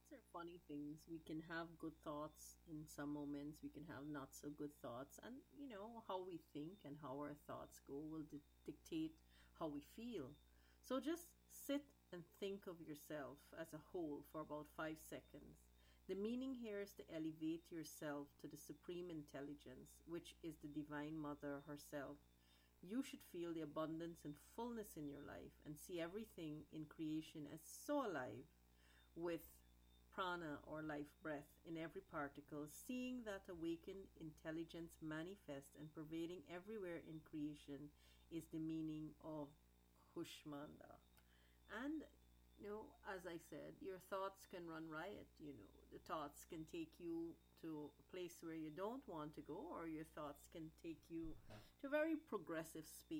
thoughts are funny things. We can have good thoughts in some moments, we can have not so good thoughts, and how we think and how our thoughts go will dictate how we feel. So just sit and think of yourself as a whole for about 5 seconds. The meaning here is to elevate yourself to the supreme intelligence, which is the Divine Mother herself. You should feel the abundance and fullness in your life and see everything in creation as so alive with prana or life breath in every particle, seeing that awakened intelligence manifest and pervading everywhere in creation is the meaning of Hushmanda. And as I said, your thoughts can run riot. The thoughts can take you to a place where you don't want to go, or your thoughts can take you to a very progressive space